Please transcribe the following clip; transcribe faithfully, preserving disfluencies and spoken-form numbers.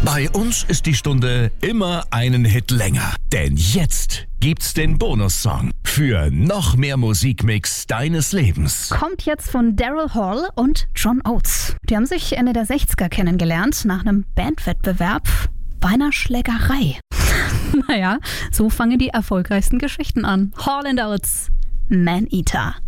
Bei uns ist die Stunde immer einen Hit länger. Denn jetzt gibt's den Bonussong für noch mehr Musikmix deines Lebens. Kommt jetzt von Daryl Hall und John Oates. Die haben sich Ende der sechziger kennengelernt, nach einem Bandwettbewerb bei einer Schlägerei. Naja, so fangen die erfolgreichsten Geschichten an. Hall and Oates, Man Eater.